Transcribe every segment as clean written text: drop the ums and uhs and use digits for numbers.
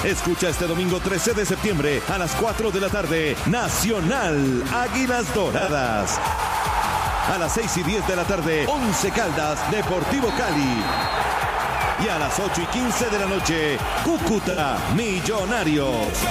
Escucha este domingo 13 de septiembre a las 4 de la tarde, Nacional Águilas Doradas. A las 6:10 de la tarde, Once Caldas, Deportivo Cali. Y a las 8:15 de la noche, Cúcuta Millonarios.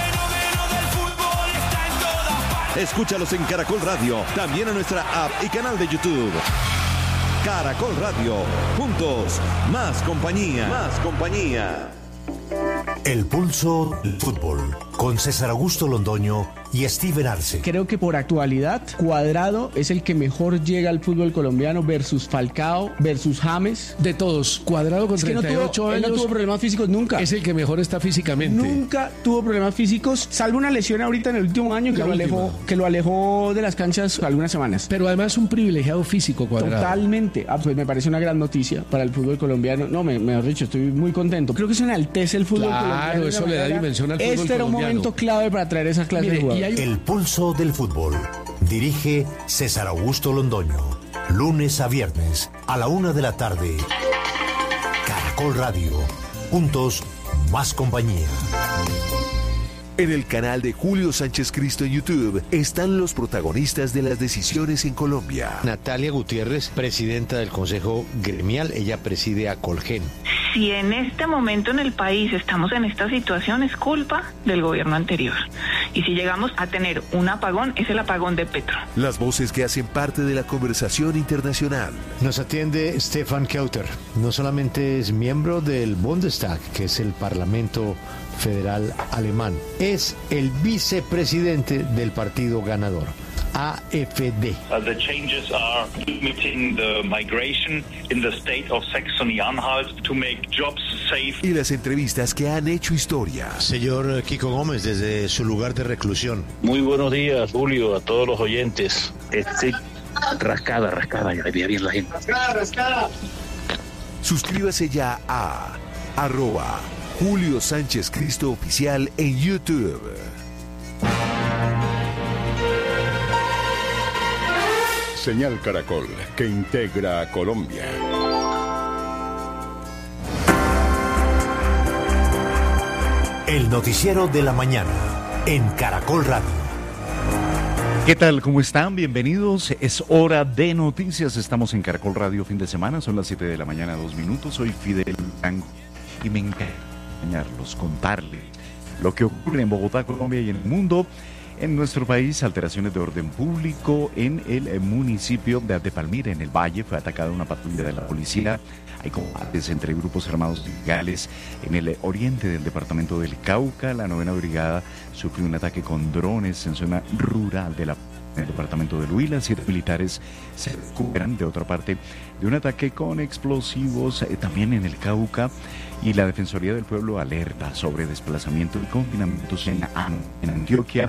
Escúchalos en Caracol Radio, también en nuestra app y canal de YouTube. Caracol Radio, juntos, más compañía. Más compañía. El pulso del fútbol, con César Augusto Londoño y Steven Arce. Creo que por actualidad, Cuadrado es el que mejor llega al fútbol colombiano versus Falcao, versus James. De todos, Cuadrado con 38 años. Él no tuvo problemas físicos nunca. Es el que mejor está físicamente. Nunca tuvo problemas físicos, salvo una lesión ahorita en el último año que lo alejó de las canchas algunas semanas. Pero además un privilegiado físico, Cuadrado. Totalmente. Pues me parece una gran noticia para el fútbol colombiano. No, mejor dicho, estoy muy contento. Creo que eso enaltece el fútbol colombiano. Claro, eso le da dimensión al fútbol colombiano. Este era un momento clave para traer esa clase de jugadores. El pulso del fútbol. Dirige César Augusto Londoño. Lunes a viernes a la 1 de la tarde. Caracol Radio. Juntos, más compañía. En el canal de Julio Sánchez Cristo en YouTube están los protagonistas de las decisiones en Colombia. Natalia Gutiérrez, presidenta del Consejo Gremial, ella preside a Colgen. Si en este momento en el país estamos en esta situación, es culpa del gobierno anterior. Y si llegamos a tener un apagón, es el apagón de Petro. Las voces que hacen parte de la conversación internacional. Nos atiende Stefan Kauter. No solamente es miembro del Bundestag, que es el Parlamento Federal Alemán, es el vicepresidente del partido ganador, AfD. The changes are limiting the migration in the state of Saxony-Anhalt to make jobs safe. Y las entrevistas que han hecho historia. Señor Kiko Gómez, desde su lugar de reclusión. Muy buenos días, Julio, a todos los oyentes. Rascada, ya veía bien la gente. Rascada. Suscríbase ya a @Julio Sánchez Cristo Oficial en YouTube. Señal Caracol, que integra a Colombia. El noticiero de la mañana en Caracol Radio. ¿Qué tal? ¿Cómo están? Bienvenidos. Es hora de noticias. Estamos en Caracol Radio fin de semana. Son las 7 de la mañana, 2 minutos. Soy Fidel Blanco y me encanta acompañarlos, contarles lo que ocurre en Bogotá, Colombia y en el mundo. En nuestro país, alteraciones de orden público en el municipio de Palmira, en el Valle. Fue atacada una patrulla de la policía. Hay combates entre grupos armados ilegales en el oriente del departamento del Cauca. La 9ª Brigada sufrió un ataque con drones en zona rural del departamento del Huila. 7 militares se recuperan, de otra parte, de un ataque con explosivos también en el Cauca. Y la Defensoría del Pueblo alerta sobre desplazamiento y confinamientos en Antioquia.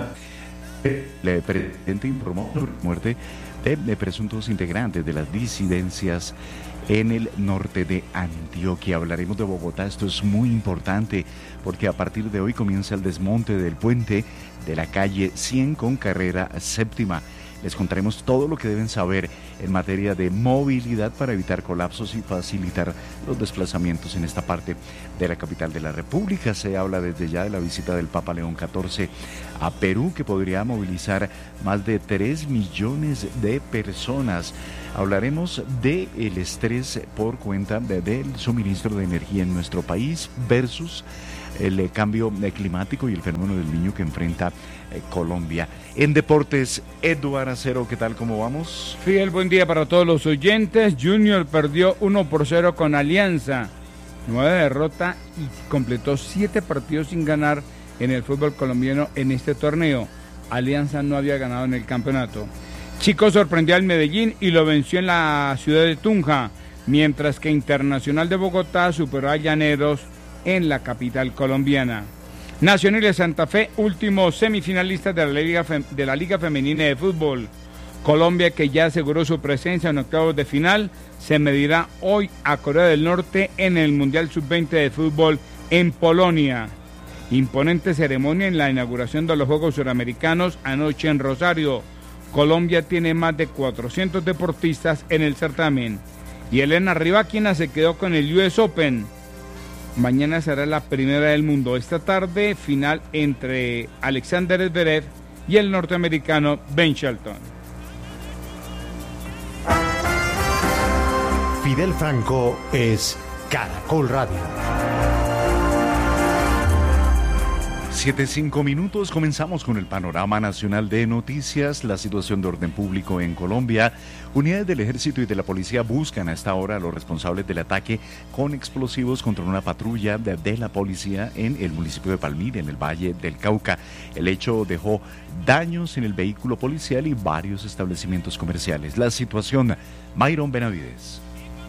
El presidente informó sobre la muerte de presuntos integrantes de las disidencias en el norte de Antioquia. Hablaremos de Bogotá. Esto es muy importante porque a partir de hoy comienza el desmonte del puente de la calle 100 con carrera séptima. Les contaremos todo lo que deben saber en materia de movilidad para evitar colapsos y facilitar los desplazamientos en esta parte de la capital de la República. Se habla desde ya de la visita del Papa León XIV a Perú, que podría movilizar más de 3 millones de personas. Hablaremos del estrés por cuenta del suministro de energía en nuestro país versus el cambio climático y el fenómeno del Niño que enfrenta Colombia. En deportes, Eduardo Acero, ¿qué tal? ¿Cómo vamos? Fidel, buen día para todos los oyentes. Junior perdió 1-0 con Alianza. 9 derrotas y completó 7 partidos sin ganar en el fútbol colombiano en este torneo. Alianza no había ganado en el campeonato. Chico sorprendió al Medellín y lo venció en la ciudad de Tunja, mientras que Internacional de Bogotá superó a Llaneros en la capital colombiana. Nacional de Santa Fe, últimos semifinalistas de la Liga Femenina de Fútbol. Colombia, que ya aseguró su presencia en octavos de final, se medirá hoy a Corea del Norte en el Mundial Sub-20 de Fútbol en Polonia. Imponente ceremonia en la inauguración de los Juegos Suramericanos anoche en Rosario. Colombia tiene más de 400 deportistas en el certamen. Y Elena Rybakina se quedó con el US Open. Mañana será la primera del mundo. Esta tarde, final entre Alexander Zverev y el norteamericano Ben Shelton. Fidel Franco es Caracol Radio. 7:05, comenzamos con el panorama nacional de noticias, la situación de orden público en Colombia. Unidades del Ejército y de la Policía buscan a esta hora a los responsables del ataque con explosivos contra una patrulla de la policía en el municipio de Palmira, en el Valle del Cauca. El hecho dejó daños en el vehículo policial y varios establecimientos comerciales. La situación, Mayron Benavides.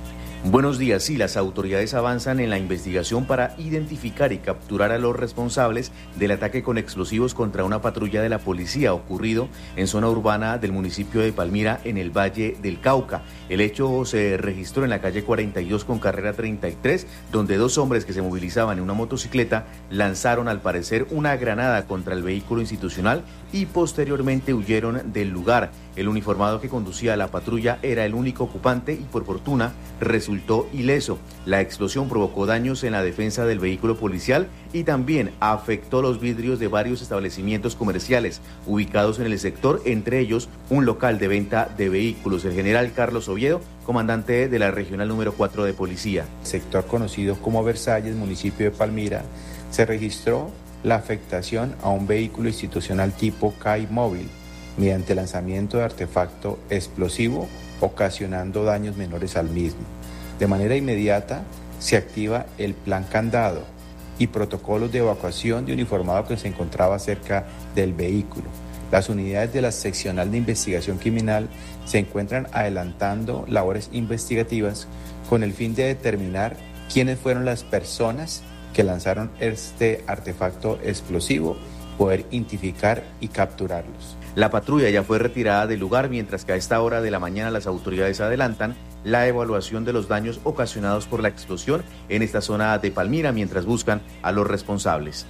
Buenos días. Sí, las autoridades avanzan en la investigación para identificar y capturar a los responsables del ataque con explosivos contra una patrulla de la policía ocurrido en zona urbana del municipio de Palmira, en el Valle del Cauca. El hecho se registró en la calle 42 con carrera 33, donde dos hombres que se movilizaban en una motocicleta lanzaron al parecer una granada contra el vehículo institucional y posteriormente huyeron del lugar. El uniformado que conducía a la patrulla era el único ocupante y por fortuna resultó ileso. La explosión provocó daños en la defensa del vehículo policial y también afectó los vidrios de varios establecimientos comerciales ubicados en el sector, entre ellos un local de venta de vehículos. El general Carlos Oviedo, comandante de la regional número 4 de policía. Sector conocido como Versalles, municipio de Palmira, se registró la afectación a un vehículo institucional tipo CAI móvil mediante lanzamiento de artefacto explosivo, ocasionando daños menores al mismo. De manera inmediata se activa el plan candado y protocolos de evacuación de uniformado que se encontraba cerca del vehículo. Las unidades de la seccional de investigación criminal se encuentran adelantando labores investigativas con el fin de determinar quiénes fueron las personas que lanzaron este artefacto explosivo, poder identificar y capturarlos. La patrulla ya fue retirada del lugar, mientras que a esta hora de la mañana las autoridades adelantan la evaluación de los daños ocasionados por la explosión en esta zona de Palmira, mientras buscan a los responsables.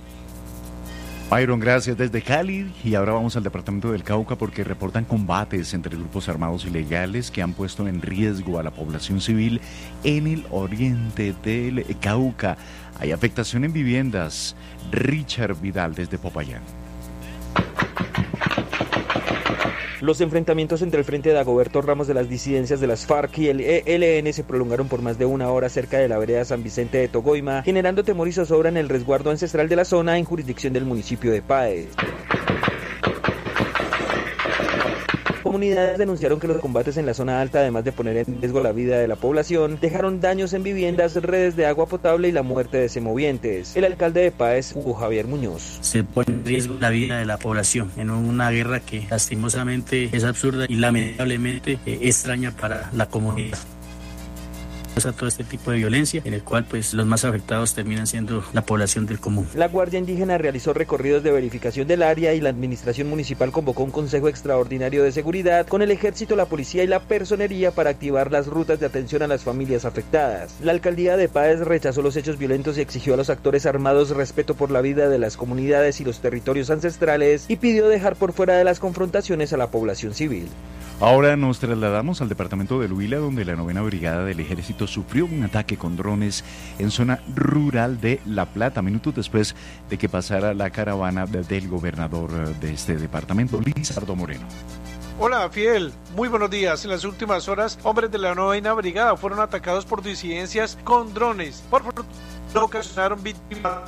Byron, gracias desde Cali. Y ahora vamos al departamento del Cauca porque reportan combates entre grupos armados ilegales que han puesto en riesgo a la población civil en el oriente del Cauca. Hay afectación en viviendas. Richard Vidal desde Popayán. Los enfrentamientos entre el Frente de Dagoberto Ramos de las disidencias de las FARC y el ELN se prolongaron por más de una hora cerca de la vereda San Vicente de Togoima, generando temor y zozobra en el resguardo ancestral de la zona en jurisdicción del municipio de Páez. Comunidades denunciaron que los combates en la zona alta, además de poner en riesgo la vida de la población, dejaron daños en viviendas, redes de agua potable y la muerte de semovientes. El alcalde de Páez, Hugo Javier Muñoz. Se pone en riesgo la vida de la población en una guerra que lastimosamente es absurda y lamentablemente extraña para la comunidad. A todo este tipo de violencia, en el cual pues los más afectados terminan siendo la población del común. La Guardia Indígena realizó recorridos de verificación del área y la administración municipal convocó un consejo extraordinario de seguridad con el ejército, la policía y la personería para activar las rutas de atención a las familias afectadas. La alcaldía de Páez rechazó los hechos violentos y exigió a los actores armados respeto por la vida de las comunidades y los territorios ancestrales y pidió dejar por fuera de las confrontaciones a la población civil. Ahora nos trasladamos al departamento del Huila, donde la 9ª Brigada del Ejército sufrió un ataque con drones en zona rural de La Plata, minutos después de que pasara la caravana del gobernador de este departamento, Lizardo Moreno. Hola, Fidel. Muy buenos días. En las últimas horas, hombres de la 9ª Brigada fueron atacados por disidencias con drones. Por fortuna, ocasionaron víctimas.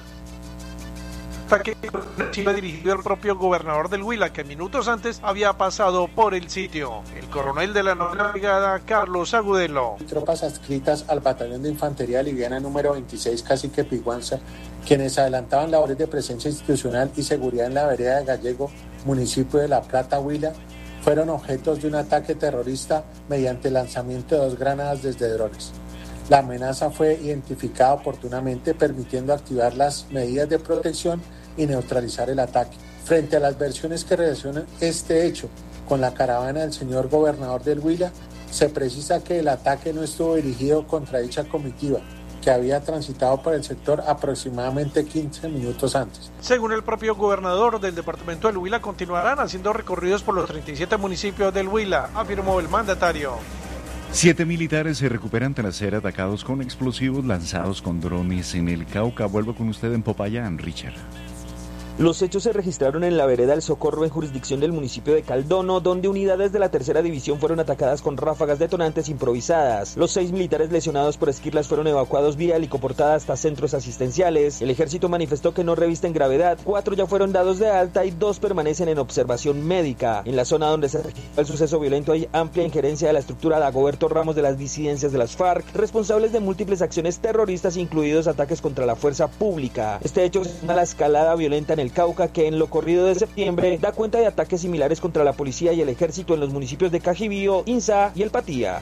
Ataque dirigido al propio gobernador del Huila, que minutos antes había pasado por el sitio. El coronel de la 9ª Brigada, Carlos Agudelo. Tropas adscritas al batallón de infantería liviana número 26 Cacique Piguanza, quienes adelantaban labores de presencia institucional y seguridad en la vereda de Gallego, municipio de La Plata, Huila, fueron objetos de un ataque terrorista mediante el lanzamiento de 2 granadas desde drones. La amenaza fue identificada oportunamente, permitiendo activar las medidas de protección y neutralizar el ataque. Frente a las versiones que relacionan este hecho con la caravana del señor gobernador del Huila, se precisa que el ataque no estuvo dirigido contra dicha comitiva, que había transitado por el sector aproximadamente 15 minutos antes. Según el propio gobernador del departamento del Huila, continuarán haciendo recorridos por los 37 municipios del Huila, afirmó el mandatario. 7 militares se recuperan tras ser atacados con explosivos lanzados con drones en el Cauca. Vuelvo con usted en Popayán, Richard. Los hechos se registraron en la vereda El Socorro, en jurisdicción del municipio de Caldono, donde unidades de la tercera división fueron atacadas con ráfagas detonantes improvisadas. Los 6 militares lesionados por esquirlas fueron evacuados vía helicoportada hasta centros asistenciales. El ejército manifestó que no revisten gravedad. 4 ya fueron dados de alta y 2 permanecen en observación médica. En la zona donde se registró el suceso violento hay amplia injerencia de la estructura Dagoberto Ramos de las disidencias de las FARC, responsables de múltiples acciones terroristas, incluidos ataques contra la fuerza pública. Este hecho es una escalada violenta en el Cauca, que en lo corrido de septiembre da cuenta de ataques similares contra la policía y el ejército en los municipios de Cajibío, Insa y El Patía.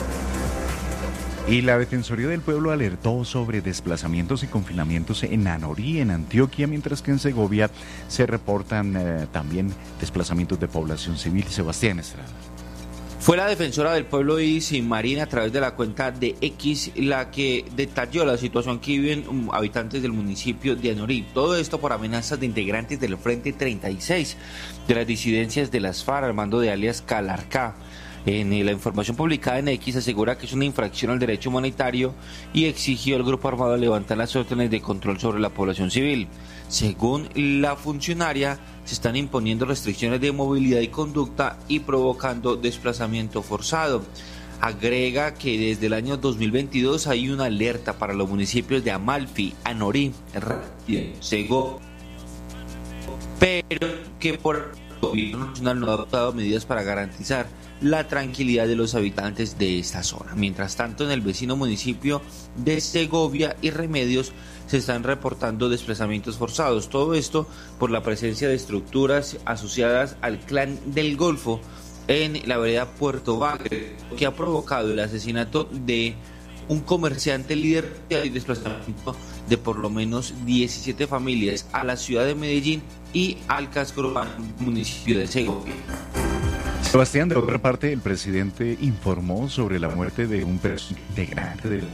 Y la Defensoría del Pueblo alertó sobre desplazamientos y confinamientos en Anorí, en Antioquia, mientras que en Segovia se reportan también desplazamientos de población civil. Sebastián Estrada. Fue la defensora del pueblo Isis Marina, a través de la cuenta de X, la que detalló la situación que viven habitantes del municipio de Anorí. Todo esto por amenazas de integrantes del Frente 36 de las disidencias de las FARC al mando de alias Calarcá. En la información publicada en X asegura que es una infracción al derecho humanitario y exigió al grupo armado levantar las órdenes de control sobre la población civil. Según la funcionaria, se están imponiendo restricciones de movilidad y conducta y provocando desplazamiento forzado. Agrega que desde el año 2022 hay una alerta para los municipios de Amalfi, Anorí, Segovia, pero que por el gobierno nacional no ha adoptado medidas para garantizar la tranquilidad de los habitantes de esta zona. Mientras tanto, en el vecino municipio de Segovia y Remedios se están reportando desplazamientos forzados. Todo esto por la presencia de estructuras asociadas al Clan del Golfo en la vereda Puerto Bagre, que ha provocado el asesinato de un comerciante líder y desplazamiento de por lo menos 17 familias a la ciudad de Medellín y al casco urbano municipio de Segovia. Sebastián, de otra parte, el presidente informó sobre la muerte de un integrante del...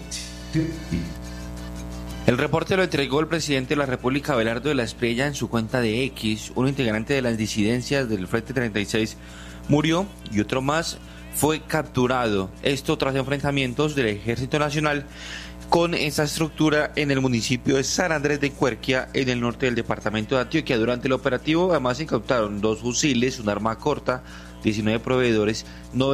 El reporte lo entregó el presidente de la República, Abelardo de la Espriella, en su cuenta de X. Un integrante de las disidencias del Frente 36 murió y otro más fue capturado. Esto tras enfrentamientos del Ejército Nacional con esa estructura en el municipio de San Andrés de Cuerquia, en el norte del departamento de Antioquia. Durante el operativo, además, se incautaron 2 fusiles, un arma corta, 19 proveedores,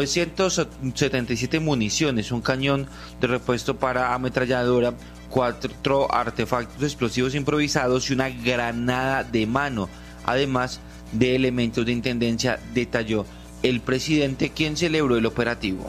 977 municiones, un cañón de repuesto para ametralladora, 4 artefactos explosivos improvisados y una granada de mano, además de elementos de intendencia, detalló el presidente, quien celebró el operativo.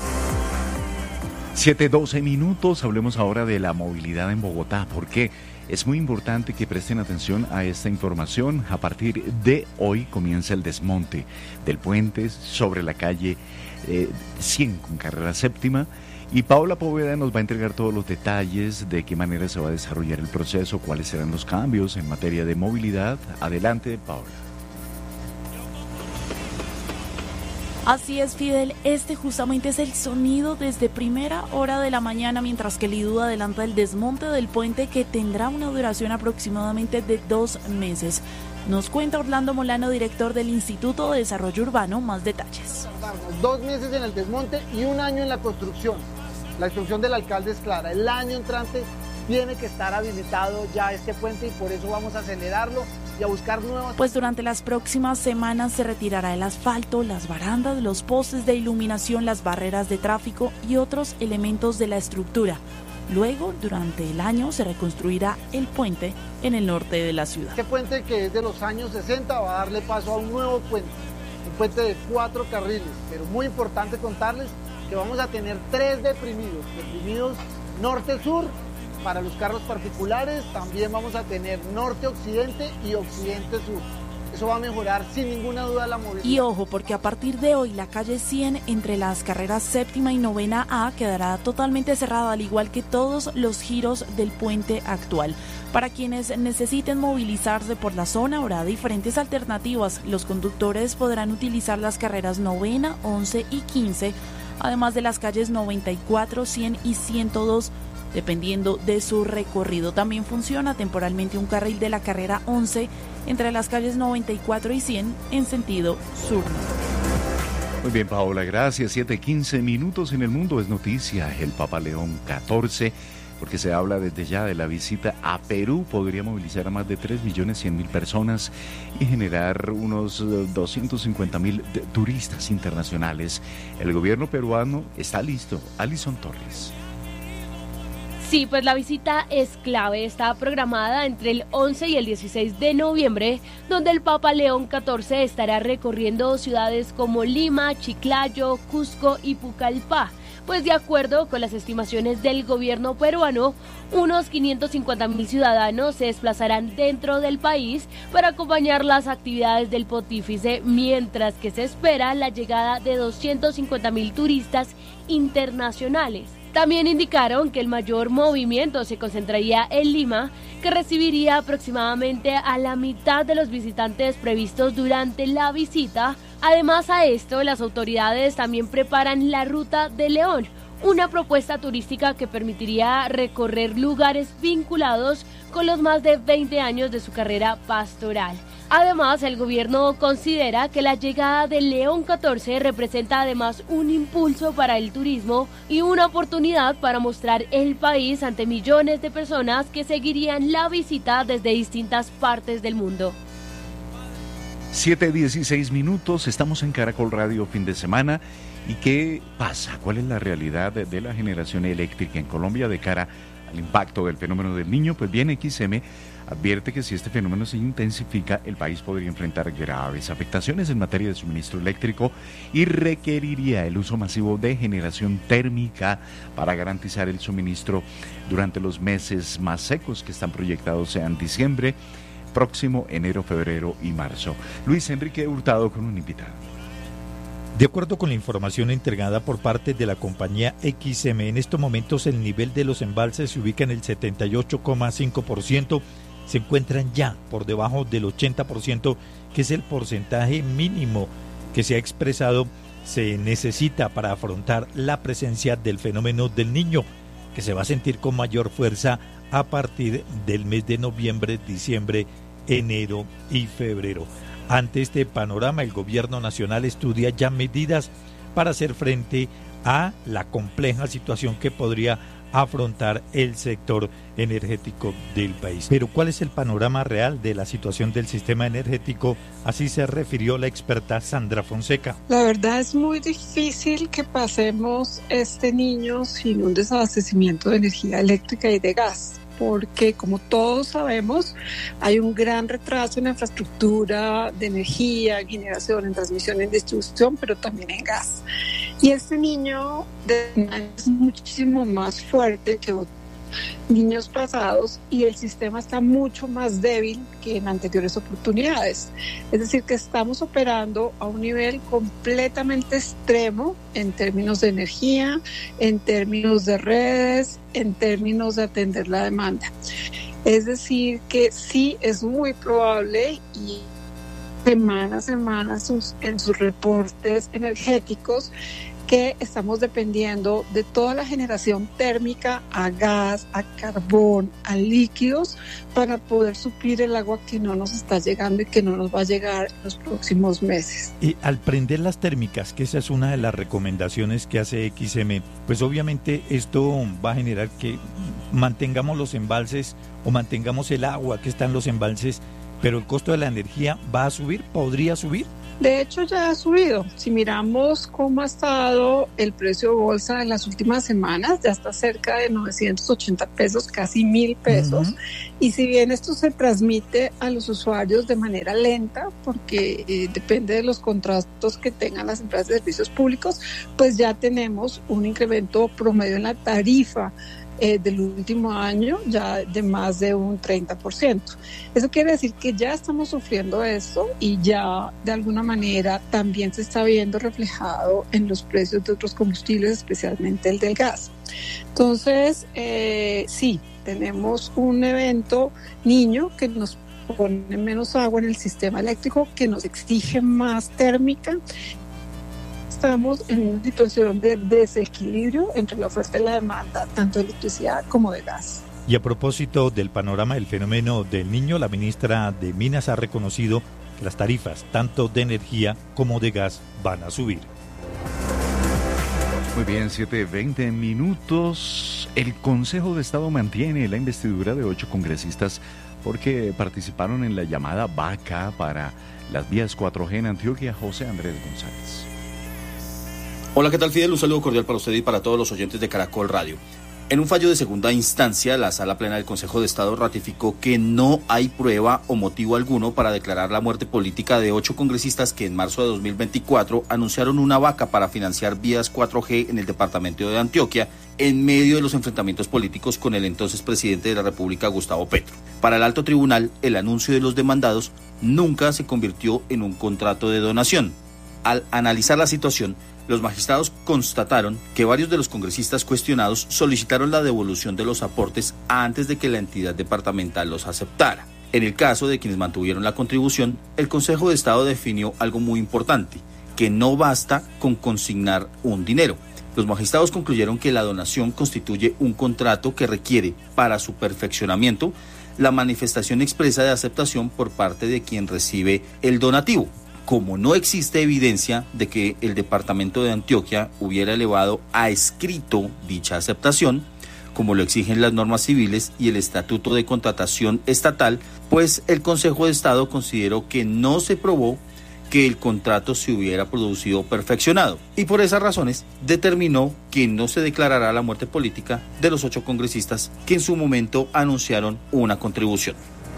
7:12 minutos, hablemos ahora de la movilidad en Bogotá, porque es muy importante que presten atención a esta información. A partir de hoy comienza el desmonte del puente sobre la calle 100 con carrera séptima. Y Paula Poveda nos va a entregar todos los detalles de qué manera se va a desarrollar el proceso, cuáles serán los cambios en materia de movilidad. Adelante, Paula. Así es, Fidel, este justamente es el sonido desde primera hora de la mañana, mientras que el IDU adelanta el desmonte del puente, que tendrá una duración aproximadamente de 2 meses. Nos cuenta Orlando Molano, director del Instituto de Desarrollo Urbano, más detalles. 2 meses en el desmonte y 1 año en la construcción. La instrucción del alcalde es clara: el año entrante tiene que estar habilitado ya este puente, y por eso vamos a acelerarlo y a buscar nuevas... Pues durante las próximas semanas se retirará el asfalto, las barandas, los postes de iluminación, las barreras de tráfico y otros elementos de la estructura. Luego, durante el año, se reconstruirá el puente en el norte de la ciudad. Este puente, que es de los años 60, va a darle paso a un nuevo puente, un puente de 4 carriles, pero muy importante contarles que vamos a tener 3 deprimidos norte-sur para los carros particulares. También vamos a tener norte-occidente y occidente-sur. Eso va a mejorar sin ninguna duda la movilidad. Y ojo, porque a partir de hoy la calle 100 entre las carreras séptima y novena A quedará totalmente cerrada, al igual que todos los giros del puente actual. Para quienes necesiten movilizarse por la zona, habrá diferentes alternativas. Los conductores podrán utilizar las carreras novena, 11 y 15, además de las calles 94, 100 y 102, dependiendo de su recorrido. También funciona temporalmente un carril de la carrera 11 entre las calles 94 y 100 en sentido sur-norte. Muy bien, Paola, gracias. 7:15 en el mundo es noticia. El Papa León XIV, porque se habla desde ya de la visita a Perú, podría movilizar a más de 3.100.000 personas y generar unos 250.000 turistas internacionales. El gobierno peruano está listo. Alison Torres. Sí, pues la visita es clave. Está programada entre el 11 y el 16 de noviembre, donde el Papa León XIV estará recorriendo ciudades como Lima, Chiclayo, Cusco y Pucallpa. Pues de acuerdo con las estimaciones del gobierno peruano, unos 550.000 ciudadanos se desplazarán dentro del país para acompañar las actividades del pontífice, mientras que se espera la llegada de 250.000 turistas internacionales. También indicaron que el mayor movimiento se concentraría en Lima, que recibiría aproximadamente a la mitad de los visitantes previstos durante la visita. Además a esto, las autoridades también preparan la Ruta de León, una propuesta turística que permitiría recorrer lugares vinculados con los más de 20 años de su carrera pastoral. Además, el gobierno considera que la llegada de León XIV representa además un impulso para el turismo y una oportunidad para mostrar el país ante millones de personas que seguirían la visita desde distintas partes del mundo. 7:16, estamos en Caracol Radio fin de semana. ¿Y qué pasa? ¿Cuál es la realidad de la generación eléctrica en Colombia de cara al impacto del fenómeno del Niño? Pues bien, XM advierte que si este fenómeno se intensifica, el país podría enfrentar graves afectaciones en materia de suministro eléctrico y requeriría el uso masivo de generación térmica para garantizar el suministro durante los meses más secos que están proyectados sean diciembre, próximo enero, febrero y marzo. Luis Enrique Hurtado con un invitado. De acuerdo con la información entregada por parte de la compañía XM, en estos momentos el nivel de los embalses se ubica en el 78,5%, se encuentran ya por debajo del 80%, que es el porcentaje mínimo que se ha expresado se necesita para afrontar la presencia del fenómeno del Niño, que se va a sentir con mayor fuerza a partir del mes de noviembre, diciembre, enero y febrero. Ante este panorama, el gobierno nacional estudia ya medidas para hacer frente a la compleja situación que podría afrontar el sector energético del país. Pero ¿cuál es el panorama real de la situación del sistema energético? Así se refirió la experta Sandra Fonseca. La verdad es muy difícil que pasemos este Niño sin un desabastecimiento de energía eléctrica y de gas, porque como todos sabemos hay un gran retraso en la infraestructura de energía, en generación, en transmisión, en distribución, pero también en gas. Y este Niño es muchísimo más fuerte que otros niños pasados y el sistema está mucho más débil que en anteriores oportunidades. Es decir, que estamos operando a un nivel completamente extremo en términos de energía, en términos de redes, en términos de atender la demanda. Es decir, que sí es muy probable y semana a semana en sus reportes energéticos que estamos dependiendo de toda la generación térmica a gas, a carbón, a líquidos para poder suplir el agua que no nos está llegando y que no nos va a llegar en los próximos meses. Y al prender las térmicas, que esa es una de las recomendaciones que hace XM, pues obviamente esto va a generar que mantengamos los embalses o mantengamos el agua que está en los embalses, pero el costo de la energía va a subir, podría subir. De hecho ya ha subido. Si miramos cómo ha estado el precio de bolsa en las últimas semanas, ya está cerca de 980 pesos, casi 1,000 pesos. Y si bien esto se transmite a los usuarios de manera lenta, porque depende de los contratos que tengan las empresas de servicios públicos, pues ya tenemos un incremento promedio en la tarifa del último año ya de más de un 30%. Eso quiere decir que ya estamos sufriendo esto y ya de alguna manera también se está viendo reflejado en los precios de otros combustibles, especialmente el del gas. Entonces, sí, tenemos un evento Niño que nos pone menos agua en el sistema eléctrico, que nos exige más térmica. Estamos en una situación de desequilibrio entre la oferta y la demanda, tanto de electricidad como de gas. Y a propósito del panorama del fenómeno del Niño, la ministra de Minas ha reconocido que las tarifas, tanto de energía como de gas, van a subir. Muy bien, 7:20 minutos. El Consejo de Estado mantiene la investidura de 8 congresistas porque participaron en la llamada vaca para las vías 4G en Antioquia. José Andrés González. Hola, ¿qué tal, Fidel? Un saludo cordial para usted y para todos los oyentes de Caracol Radio. En un fallo de segunda instancia, la Sala Plena del Consejo de Estado ratificó que no hay prueba o motivo alguno para declarar la muerte política de 8 congresistas que en marzo de 2024 anunciaron una vaca para financiar vías 4G en el departamento de Antioquia en medio de los enfrentamientos políticos con el entonces presidente de la República, Gustavo Petro. Para el alto tribunal, el anuncio de los demandados nunca se convirtió en un contrato de donación. Al analizar la situación, los magistrados constataron que varios de los congresistas cuestionados solicitaron la devolución de los aportes antes de que la entidad departamental los aceptara. En el caso de quienes mantuvieron la contribución, el Consejo de Estado definió algo muy importante, que no basta con consignar un dinero. Los magistrados concluyeron que la donación constituye un contrato que requiere, para su perfeccionamiento, la manifestación expresa de aceptación por parte de quien recibe el donativo. Como no existe evidencia de que el departamento de Antioquia hubiera elevado a escrito dicha aceptación, como lo exigen las normas civiles y el Estatuto de Contratación Estatal, pues el Consejo de Estado consideró que no se probó que el contrato se hubiera producido perfeccionado y por esas razones determinó que no se declarará la muerte política de los 8 congresistas que en su momento anunciaron una contribución.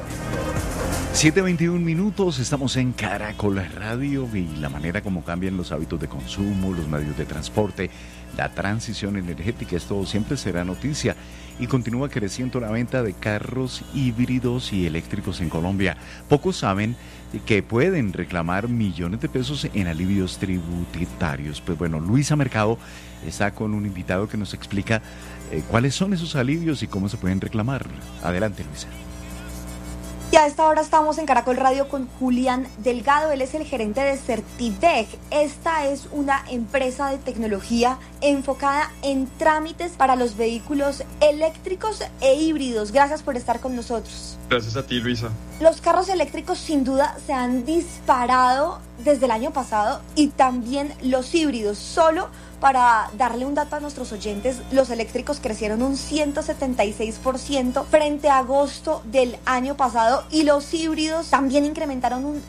7:21 minutos, estamos en Caracol Radio y la manera como cambian los hábitos de consumo, los medios de transporte, la transición energética, esto siempre será noticia y continúa creciendo la venta de carros híbridos y eléctricos en Colombia. Pocos saben que pueden reclamar millones de pesos en alivios tributarios. Pues bueno, Luisa Mercado está con un invitado que nos explica cuáles son esos alivios y cómo se pueden reclamar. Adelante, Luisa. Y a esta hora estamos en Caracol Radio con Julián Delgado, él es el gerente de Certidec. Esta es una empresa de tecnología enfocada en trámites para los vehículos eléctricos e híbridos. Gracias por estar con nosotros. Gracias a ti, Luisa. Los carros eléctricos sin duda se han disparado desde el año pasado y también los híbridos. Solo para darle un dato a nuestros oyentes, los eléctricos crecieron un 176% frente a agosto del año pasado y los híbridos también incrementaron un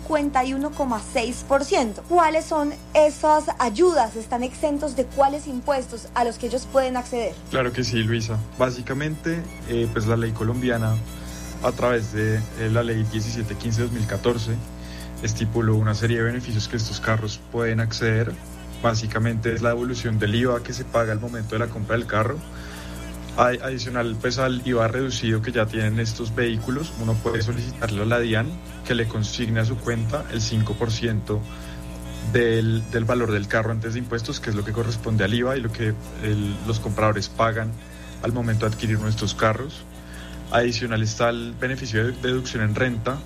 51,6%. ¿Cuáles son esas ayudas? ¿Están exentos de cuáles impuestos a los que ellos pueden acceder? Claro que sí, Luisa. Básicamente, pues la ley colombiana, a través de la ley 1715-2014, estipuló una serie de beneficios que estos carros pueden acceder. Básicamente es la devolución del IVA que se paga al momento de la compra del carro. Adicional pues al IVA reducido que ya tienen estos vehículos, uno puede solicitarle a la DIAN que le consigne a su cuenta el 5% del valor del carro antes de impuestos, que es lo que corresponde al IVA y lo que los compradores pagan al momento de adquirir nuestros carros. Adicional está el beneficio de deducción en renta.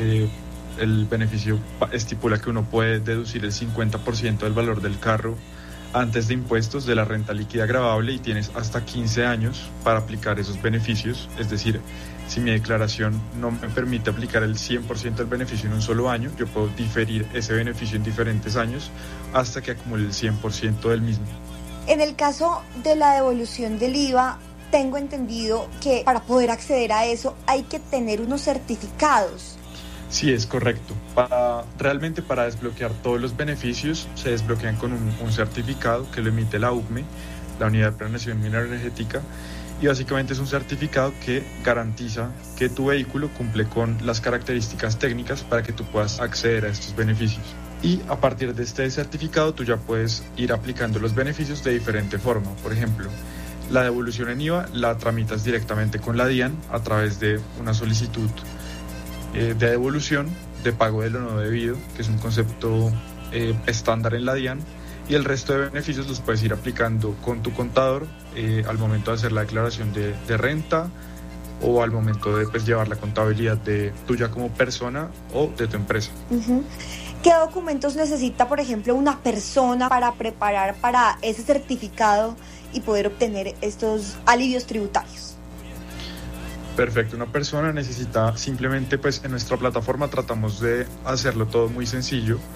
El beneficio estipula que uno puede deducir el 50% del valor del carro antes de impuestos de la renta líquida gravable y tienes hasta 15 años para aplicar esos beneficios. Es decir, si mi declaración no me permite aplicar el 100% del beneficio en un solo año, yo puedo diferir ese beneficio en diferentes años hasta que acumule el 100% del mismo. En el caso de la devolución del IVA, tengo entendido que para poder acceder a eso hay que tener unos certificados. Sí, es correcto. Realmente para desbloquear todos los beneficios se desbloquean con un certificado que lo emite la UCME, la Unidad de Planeación Minera Energética, y básicamente es un certificado que garantiza que tu vehículo cumple con las características técnicas para que tú puedas acceder a estos beneficios. Y a partir de este certificado tú ya puedes ir aplicando los beneficios de diferente forma. Por ejemplo, la devolución en IVA la tramitas directamente con la DIAN a través de una solicitud de devolución de pago de lo no debido, que es un concepto estándar en la DIAN, y el resto de beneficios los puedes ir aplicando con tu contador al momento de hacer la declaración de renta o al momento de llevar la contabilidad de tuya como persona o de tu empresa. Uh-huh. ¿Qué documentos necesita, por ejemplo, una persona para preparar para ese certificado y poder obtener estos alivios tributarios? Perfecto, una persona necesita simplemente, en nuestra plataforma tratamos de hacerlo todo muy sencillo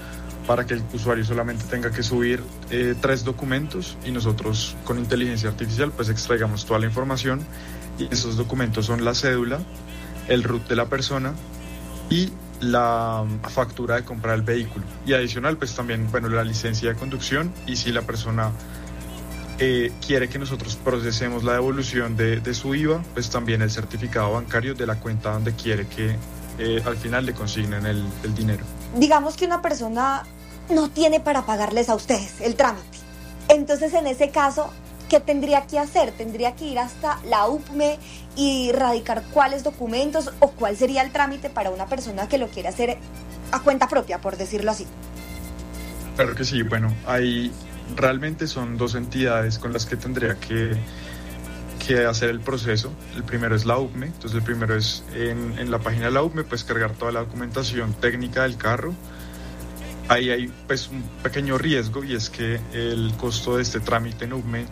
para que el usuario solamente tenga que subir 3 documentos y nosotros con inteligencia artificial pues extraigamos toda la información, y esos documentos son la cédula, el RUT de la persona y la factura de compra del vehículo, y adicional pues también la licencia de conducción, y si la persona quiere que nosotros procesemos la devolución de su IVA, pues también el certificado bancario de la cuenta donde quiere que al final le consignen el dinero. Digamos que una persona no tiene para pagarles a ustedes el trámite. Entonces, en ese caso, ¿qué tendría que hacer? ¿Tendría que ir hasta la UPME y radicar cuáles documentos, o cuál sería el trámite para una persona que lo quiere hacer a cuenta propia, por decirlo así? Claro que sí. Hay realmente son 2 entidades con las que tendría que hacer el proceso. El primero es la UPME. Entonces el primero es en la página de la UPME, pues cargar toda la documentación técnica del carro. Ahí hay pues un pequeño riesgo, y es que el costo de este trámite en UPME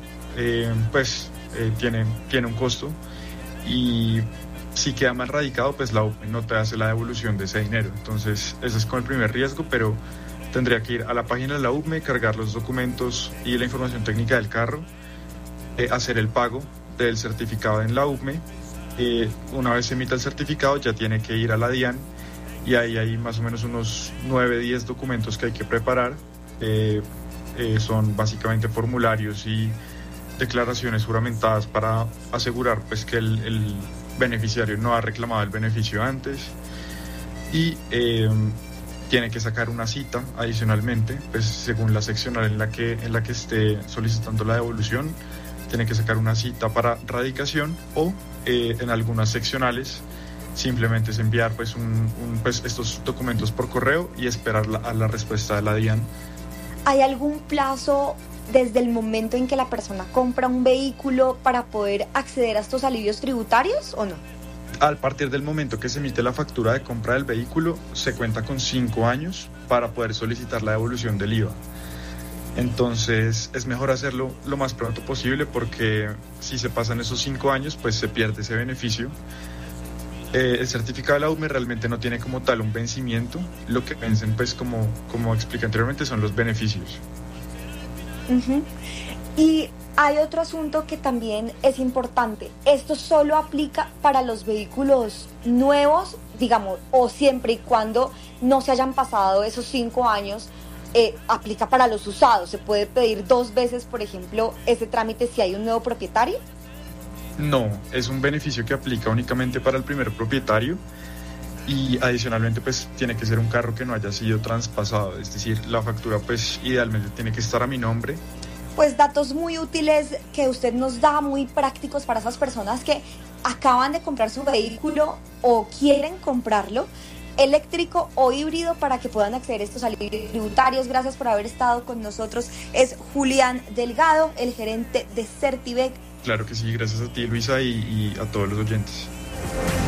tiene un costo, y si queda mal radicado, pues la UPME no te hace la devolución de ese dinero. Entonces ese es como el primer riesgo, pero tendría que ir a la página de la UPME, cargar los documentos y la información técnica del carro, hacer el pago del certificado en la UPME. Una vez se emita el certificado, ya tiene que ir a la DIAN, y ahí hay más o menos unos 9-10 documentos que hay que preparar. Son básicamente formularios y declaraciones juramentadas para asegurar pues que el beneficiario no ha reclamado el beneficio antes, y tiene que sacar una cita adicionalmente, pues según la seccional en la que esté solicitando la devolución. Tiene que sacar una cita para radicación, o en algunas seccionales simplemente es enviar pues estos documentos por correo y esperar a la respuesta de la DIAN. ¿Hay algún plazo desde el momento en que la persona compra un vehículo para poder acceder a estos alivios tributarios, o no? A partir del momento que se emite la factura de compra del vehículo, se cuenta con 5 años para poder solicitar la devolución del IVA. Entonces es mejor hacerlo lo más pronto posible, porque si se pasan esos 5 años, pues se pierde ese beneficio. El certificado de la UPME realmente no tiene como tal un vencimiento. Lo que vencen, pues como expliqué anteriormente, son los beneficios. Uh-huh. Y hay otro asunto que también es importante. ¿Esto solo aplica para los vehículos nuevos, digamos, o siempre y cuando no se hayan pasado esos 5 años, aplica para los usados? ¿Se puede pedir 2 veces, por ejemplo, ese trámite si hay un nuevo propietario? No, es un beneficio que aplica únicamente para el primer propietario, y adicionalmente pues tiene que ser un carro que no haya sido traspasado, es decir, la factura pues idealmente tiene que estar a mi nombre. Pues datos muy útiles que usted nos da, muy prácticos para esas personas que acaban de comprar su vehículo o quieren comprarlo, eléctrico o híbrido, para que puedan acceder a estos alivios tributarios. Gracias por haber estado con nosotros. Es Julián Delgado, el gerente de Certibec. Claro que sí, gracias a ti, Luisa, y a todos los oyentes.